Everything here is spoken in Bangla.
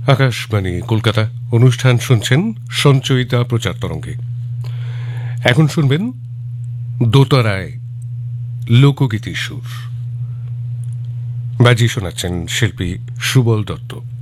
আকাশবাণী কলকাতা অনুষ্ঠান শুনছেন সঞ্চয়িতা প্রচার তরঙ্গে। এখন শুনবেন দোতারায় লোকগীতির সুর। বাজি শোনাচ্ছেন শিল্পী সুবল দত্ত।